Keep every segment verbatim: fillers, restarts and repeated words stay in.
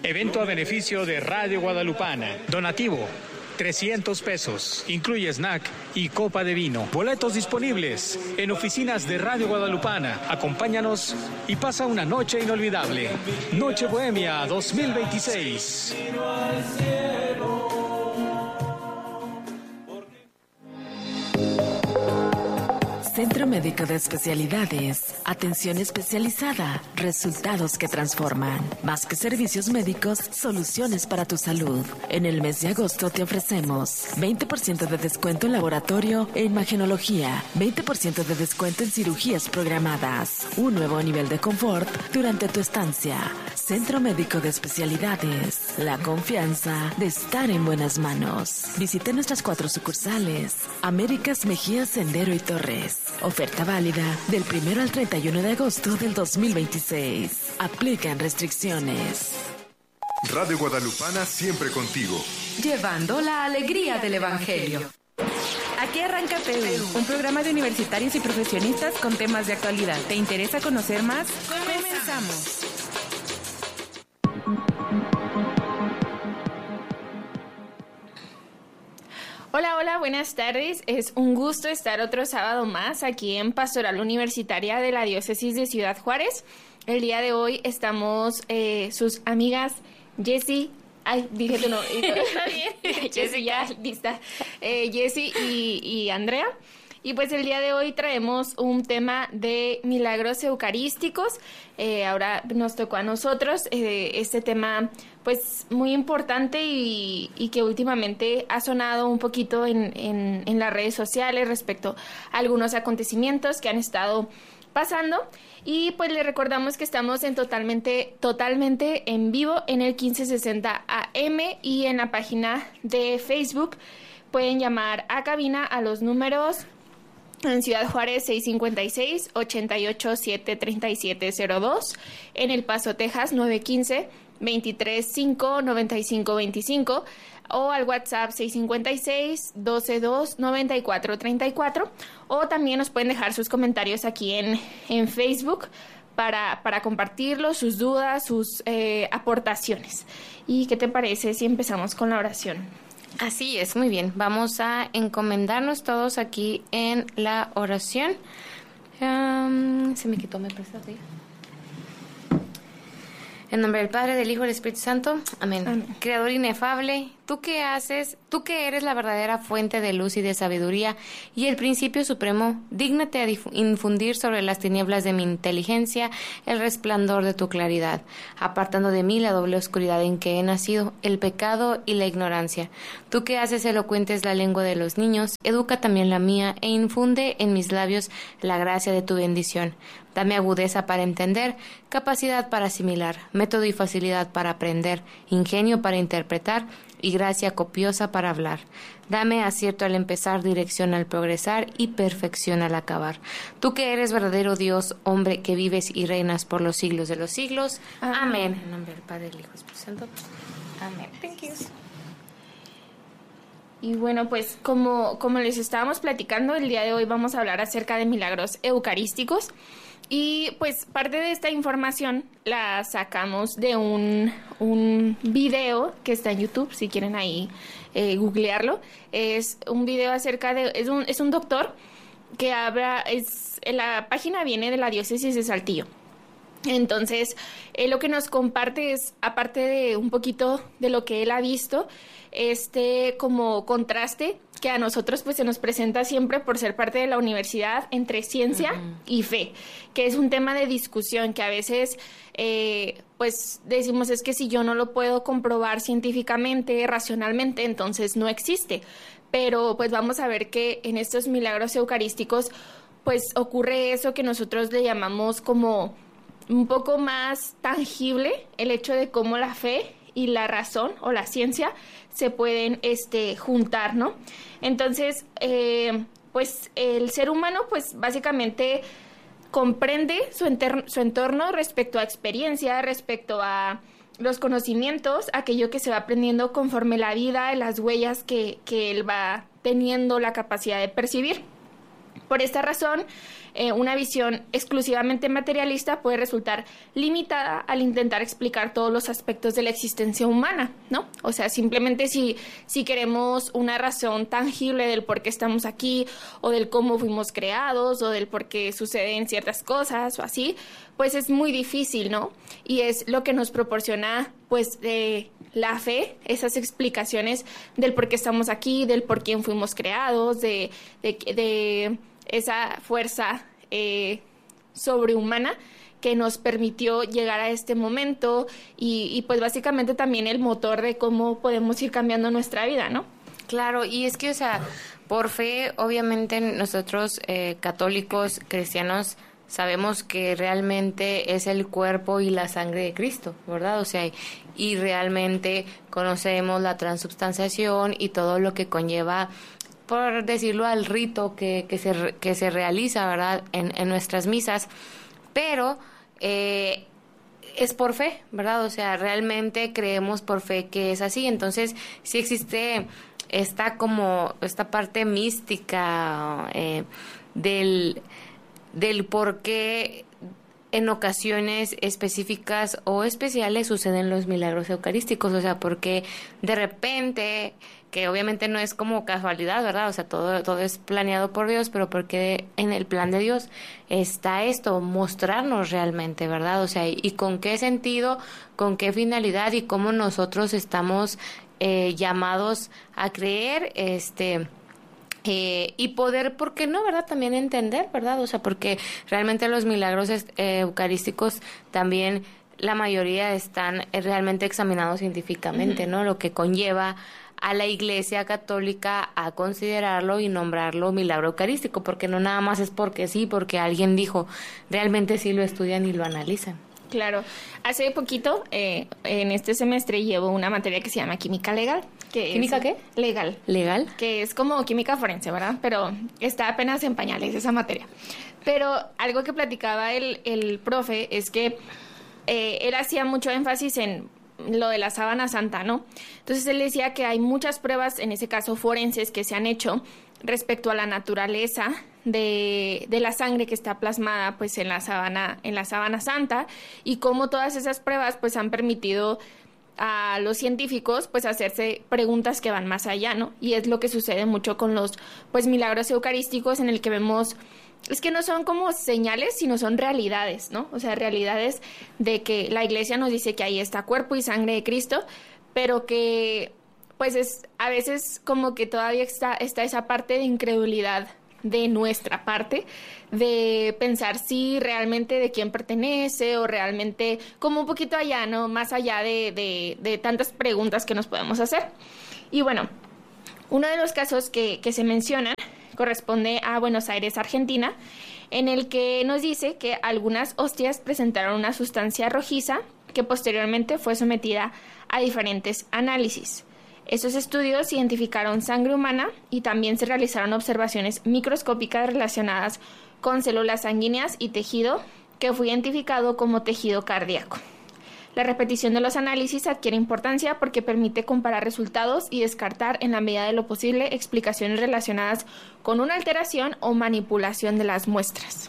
Evento a beneficio de Radio Guadalupana. Donativo, trescientos pesos. Incluye snack y copa de vino. Boletos disponibles en oficinas de Radio Guadalupana. Acompáñanos y pasa una noche inolvidable. Noche Bohemia dos mil veintiséis. Centro Médico de Especialidades. Atención especializada. Resultados que transforman. Más que servicios médicos, soluciones para tu salud. En el mes de agosto te ofrecemos veinte por ciento de descuento en laboratorio e imagenología, veinte por ciento de descuento en cirugías programadas. Un nuevo nivel de confort durante tu estancia. Centro Médico de Especialidades. La confianza de estar en buenas manos. Visite nuestras cuatro sucursales. Américas, Mejía, Sendero y Torres. Oferta válida del primero al treinta y uno de agosto del dos mil veintiséis. Aplican restricciones. Radio Guadalupana siempre contigo. Llevando la alegría del Evangelio. Aquí arranca P U, un programa de universitarios y profesionistas con temas de actualidad. ¿Te interesa conocer más? Comenzamos. Hola, hola, buenas tardes. Es un gusto estar otro sábado más aquí en Pastoral Universitaria de la Diócesis de Ciudad Juárez. El día de hoy estamos eh, sus amigas Jessie, ay, dije tu nombre. Está bien. Jessie, ya, lista. Eh, Jessie y, y Andrea. Y pues el día de hoy traemos un tema de milagros eucarísticos. Eh, ahora nos tocó a nosotros eh, este tema pues muy importante y, y que últimamente ha sonado un poquito en, en, en las redes sociales respecto a algunos acontecimientos que han estado pasando. Y pues les recordamos que estamos en totalmente, totalmente en vivo en el quince sesenta A M y en la página de Facebook. Pueden llamar a cabina a los números en Ciudad Juárez seis cinco seis, ocho ocho siete, tres siete cero dos, en El Paso, Texas nueve uno cinco, veintitrés cinco, noventa y cinco veinticinco o al WhatsApp seis cinco seis, doce dos, noventa y cuatro treinta y cuatro, o también nos pueden dejar sus comentarios aquí en, en Facebook para, para compartirlos, sus dudas, sus eh, aportaciones. ¿Y qué te parece si empezamos con la oración? Así es, muy bien. Vamos a encomendarnos todos aquí en la oración. Um, se me quitó, me prestas, ¿sí? En nombre del Padre, del Hijo y del Espíritu Santo. Amén. Amén. Creador inefable, tú que haces, tú que eres la verdadera fuente de luz y de sabiduría y el principio supremo, dígnate a dif- infundir sobre las tinieblas de mi inteligencia el resplandor de tu claridad, apartando de mí la doble oscuridad en que he nacido, el pecado y la ignorancia. Tú que haces elocuentes la lengua de los niños, educa también la mía e infunde en mis labios la gracia de tu bendición. Dame agudeza para entender, capacidad para asimilar, método y facilidad para aprender, ingenio para interpretar y gracia copiosa para hablar. Dame acierto al empezar, dirección al progresar y perfección al acabar. Tú que eres verdadero Dios, hombre que vives y reinas por los siglos de los siglos. Amén. Amén. En nombre del Padre, del Hijo y del Espíritu Santo. Amén. Thank you. Y bueno, pues como, como les estábamos platicando, el día de hoy vamos a hablar acerca de milagros eucarísticos. Y pues parte de esta información la sacamos de un, un video que está en YouTube, si quieren ahí eh, googlearlo. Es un video acerca de, es un, es un doctor que habla, es, la página viene de la diócesis de Saltillo. Entonces, eh, lo que nos comparte es, aparte de un poquito de lo que él ha visto, este como contraste que a nosotros pues se nos presenta siempre por ser parte de la universidad entre ciencia uh-huh. y fe, que es un tema de discusión que a veces eh, pues decimos es que si yo no lo puedo comprobar científicamente, racionalmente, entonces no existe. Pero pues vamos a ver que en estos milagros eucarísticos pues ocurre eso que nosotros le llamamos como un poco más tangible, el hecho de cómo la fe y la razón o la ciencia se pueden este, juntar, ¿no? Entonces, eh, pues el ser humano, pues básicamente comprende su, enter- su entorno respecto a experiencia, respecto a los conocimientos, aquello que se va aprendiendo conforme la vida, las huellas que, que él va teniendo la capacidad de percibir. Por esta razón, eh, una visión exclusivamente materialista puede resultar limitada al intentar explicar todos los aspectos de la existencia humana, ¿no? O sea, simplemente si, si queremos una razón tangible del por qué estamos aquí, o del cómo fuimos creados, o del por qué suceden ciertas cosas, o así, pues es muy difícil, ¿no? Y es lo que nos proporciona, pues, eh, la fe, esas explicaciones del por qué estamos aquí, del por quién fuimos creados, de, de, de esa fuerza eh, sobrehumana que nos permitió llegar a este momento y, y pues básicamente también el motor de cómo podemos ir cambiando nuestra vida, ¿no? Claro, y es que, o sea, por fe, obviamente nosotros eh, católicos, cristianos, sabemos que realmente es el cuerpo y la sangre de Cristo, ¿verdad? O sea, y realmente conocemos la transubstanciación y todo lo que conlleva, por decirlo, al rito que, que, se, que se realiza, ¿verdad?, en, en nuestras misas, pero eh, es por fe, ¿verdad? O sea, realmente creemos por fe que es así. Entonces, sí existe esta como, esta parte mística eh, del... del por qué en ocasiones específicas o especiales suceden los milagros eucarísticos, o sea, porque de repente, que obviamente no es como casualidad, ¿verdad? O sea, todo, todo es planeado por Dios, pero porque en el plan de Dios está esto, mostrarnos realmente, ¿verdad? O sea, y con qué sentido, con qué finalidad y cómo nosotros estamos eh, llamados a creer, este... Eh, y poder, ¿por qué no, verdad? También entender, ¿verdad? O sea, porque realmente los milagros eh, eucarísticos también, la mayoría están eh, realmente examinados científicamente, uh-huh. ¿no? Lo que conlleva a la Iglesia Católica a considerarlo y nombrarlo milagro eucarístico, porque no nada más es porque sí, porque alguien dijo, realmente sí lo estudian y lo analizan. Claro. Hace poquito, eh, en este semestre, llevo una materia que se llama Química Legal. Que ¿Química es, qué? Legal. ¿Legal? Que es como química forense, ¿verdad? Pero está apenas en pañales esa materia. Pero algo que platicaba el, el profe es que eh, él hacía mucho énfasis en lo de la sábana santa, ¿no? Entonces él decía que hay muchas pruebas, en ese caso forenses, que se han hecho respecto a la naturaleza de, de la sangre que está plasmada pues en la sábana, en la sábana santa, y cómo todas esas pruebas pues han permitido a los científicos pues hacerse preguntas que van más allá, ¿no? Y es lo que sucede mucho con los pues milagros eucarísticos, en el que vemos, es que no son como señales, sino son realidades, ¿no? O sea, realidades de que la Iglesia nos dice que ahí está cuerpo y sangre de Cristo, pero que pues es a veces como que todavía está, está esa parte de incredulidad de nuestra parte, de pensar si realmente de quién pertenece o realmente como un poquito allá, ¿no? Más allá de, de, de tantas preguntas que nos podemos hacer. Y bueno, uno de los casos que, que se mencionan corresponde a Buenos Aires, Argentina, en el que nos dice que algunas hostias presentaron una sustancia rojiza que posteriormente fue sometida a diferentes análisis. Estos estudios identificaron sangre humana y también se realizaron observaciones microscópicas relacionadas con células sanguíneas y tejido que fue identificado como tejido cardíaco. La repetición de los análisis adquiere importancia porque permite comparar resultados y descartar en la medida de lo posible explicaciones relacionadas con una alteración o manipulación de las muestras.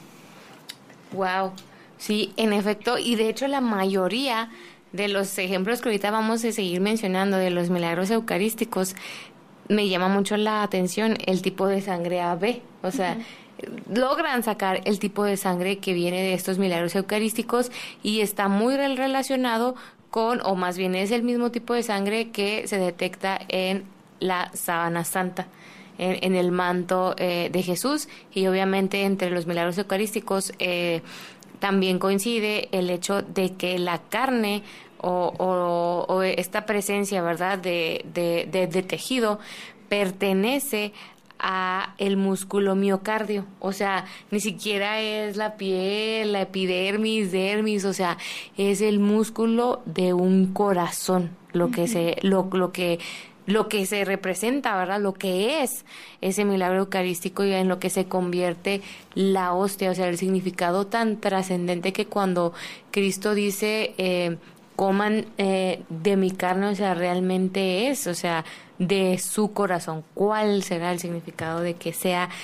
Wow, sí, en efecto, y de hecho la mayoría de los ejemplos que ahorita vamos a seguir mencionando de los milagros eucarísticos, me llama mucho la atención el tipo de sangre A B, o sea, uh-huh. logran sacar el tipo de sangre que viene de estos milagros eucarísticos y está muy relacionado con, o más bien es el mismo tipo de sangre que se detecta en la sábana santa, en, en el manto eh, de Jesús, y obviamente entre los milagros eucarísticos eh, también coincide el hecho de que la carne o, o, o esta presencia, ¿verdad?, de, de, de, de tejido pertenece a el músculo miocardio, o sea, ni siquiera es la piel, la epidermis, dermis, o sea, es el músculo de un corazón, lo que se, lo, lo que lo que se representa, ¿verdad? Lo que es ese milagro eucarístico y en lo que se convierte la hostia, o sea, el significado tan trascendente que cuando Cristo dice eh, coman eh, de mi carne, o sea, realmente es, o sea, de su corazón. ¿Cuál será el significado de que sea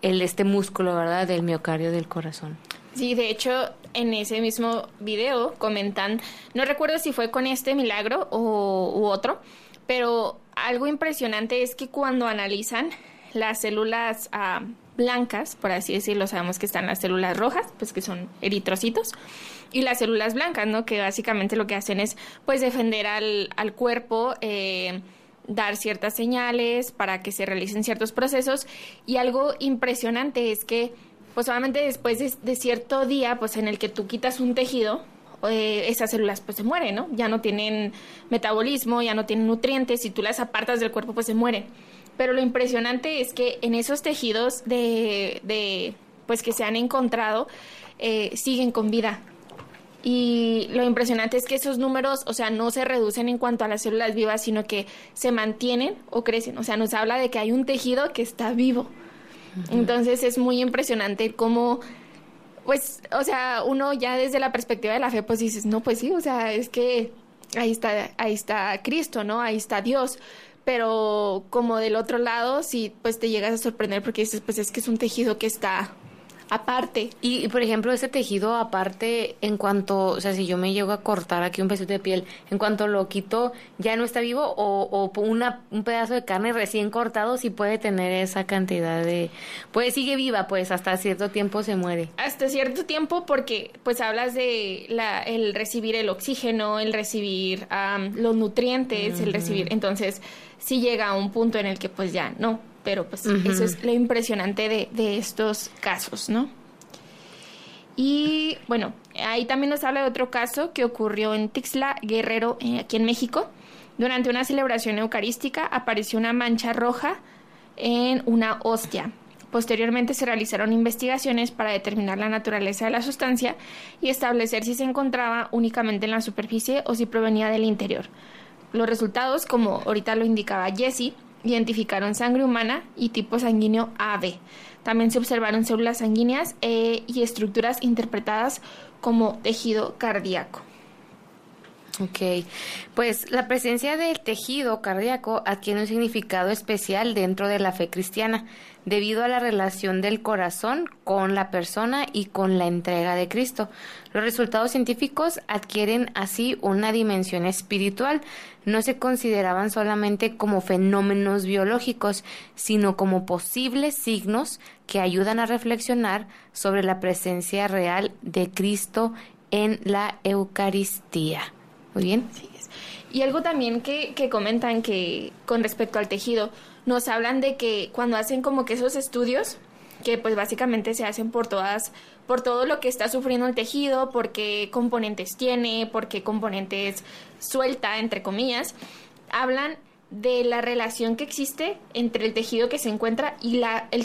el este músculo, ¿verdad? Del miocardio del corazón. Sí, de hecho, en ese mismo video comentan, no recuerdo si fue con este milagro o, u otro, pero algo impresionante es que cuando analizan las células ah, blancas, por así decirlo, sabemos que están las células rojas, pues que son eritrocitos, y las células blancas, ¿no? Que básicamente lo que hacen es, pues, defender al, al cuerpo, eh, dar ciertas señales para que se realicen ciertos procesos, y algo impresionante es que pues solamente después de, de cierto día, pues en el que tú quitas un tejido, eh, esas células pues se mueren, ¿no? Ya no tienen metabolismo, ya no tienen nutrientes, si tú las apartas del cuerpo pues se mueren. Pero lo impresionante es que en esos tejidos de, de pues que se han encontrado, eh, siguen con vida. Y lo impresionante es que esos números, o sea, no se reducen en cuanto a las células vivas, sino que se mantienen o crecen. O sea, nos habla de que hay un tejido que está vivo. Entonces es muy impresionante cómo, pues, o sea, uno ya desde la perspectiva de la fe, pues dices, no, pues sí, o sea, es que ahí está, ahí está Cristo, ¿no? Ahí está Dios. Pero como del otro lado, sí, pues te llegas a sorprender porque dices, pues es que es un tejido que está aparte. Y, y, por ejemplo, ese tejido aparte, en cuanto, o sea, si yo me llego a cortar aquí un pedacito de piel, en cuanto lo quito, ¿ya no está vivo? O, o una, un pedazo de carne recién cortado sí puede tener esa cantidad de... Pues sigue viva, pues hasta cierto tiempo se muere. Hasta cierto tiempo porque, pues, hablas de la, el recibir el oxígeno, el recibir um, los nutrientes, uh-huh. el recibir... Entonces, sí llega a un punto en el que, pues, ya no... Pero pues uh-huh. eso es lo impresionante de, de estos casos, ¿no? Y bueno, ahí también nos habla de otro caso que ocurrió en Tixla, Guerrero, eh, aquí en México. Durante una celebración eucarística apareció una mancha roja en una hostia. Posteriormente se realizaron investigaciones para determinar la naturaleza de la sustancia y establecer si se encontraba únicamente en la superficie o si provenía del interior. Los resultados, como ahorita lo indicaba Jessie, identificaron sangre humana y tipo sanguíneo A B. También se observaron células sanguíneas eh, y estructuras interpretadas como tejido cardíaco. Ok, pues la presencia del tejido cardíaco adquiere un significado especial dentro de la fe cristiana, debido a la relación del corazón con la persona y con la entrega de Cristo. Los resultados científicos adquieren así una dimensión espiritual. No se consideraban solamente como fenómenos biológicos, sino como posibles signos que ayudan a reflexionar sobre la presencia real de Cristo en la Eucaristía. Muy bien. Sí, y algo también que, que comentan que con respecto al tejido, nos hablan de que cuando hacen como que esos estudios, que pues básicamente se hacen por todas, por todo lo que está sufriendo el tejido, por qué componentes tiene, por qué componentes suelta, entre comillas, hablan de la relación que existe entre el tejido que se encuentra y la, el